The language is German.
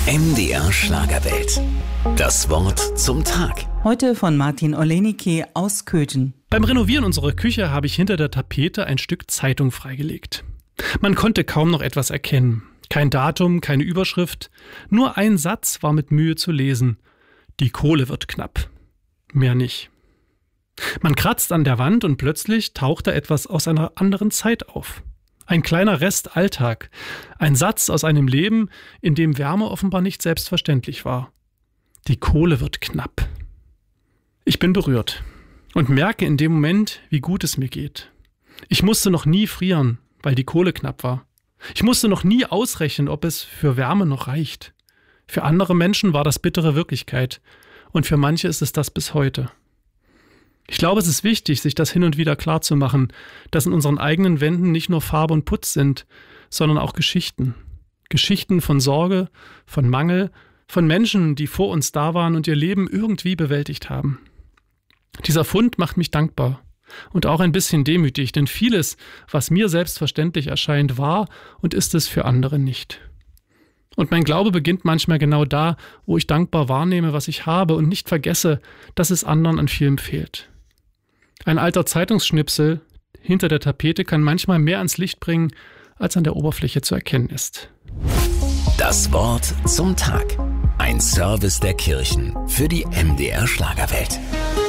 MDR Schlagerwelt. Das Wort zum Tag. Heute von Martin Olenicki aus Köthen. Beim Renovieren unserer Küche habe ich hinter der Tapete ein Stück Zeitung freigelegt. Man konnte kaum noch etwas erkennen. Kein Datum, keine Überschrift. Nur ein Satz war mit Mühe zu lesen. Die Kohle wird knapp. Mehr nicht. Man kratzt an der Wand und plötzlich taucht da etwas aus einer anderen Zeit auf. Ein kleiner Rest Alltag. Ein Satz aus einem Leben, in dem Wärme offenbar nicht selbstverständlich war. Die Kohle wird knapp. Ich bin berührt und merke in dem Moment, wie gut es mir geht. Ich musste noch nie frieren, weil die Kohle knapp war. Ich musste noch nie ausrechnen, ob es für Wärme noch reicht. Für andere Menschen war das bittere Wirklichkeit und für manche ist es das bis heute. Ich glaube, es ist wichtig, sich das hin und wieder klarzumachen, dass in unseren eigenen Wänden nicht nur Farbe und Putz sind, sondern auch Geschichten. Geschichten von Sorge, von Mangel, von Menschen, die vor uns da waren und ihr Leben irgendwie bewältigt haben. Dieser Fund macht mich dankbar und auch ein bisschen demütig, denn vieles, was mir selbstverständlich erscheint, war und ist es für andere nicht. Und mein Glaube beginnt manchmal genau da, wo ich dankbar wahrnehme, was ich habe und nicht vergesse, dass es anderen an vielem fehlt. Ein alter Zeitungsschnipsel hinter der Tapete kann manchmal mehr ans Licht bringen, als an der Oberfläche zu erkennen ist. Das Wort zum Tag. Ein Service der Kirchen für die MDR Schlagerwelt.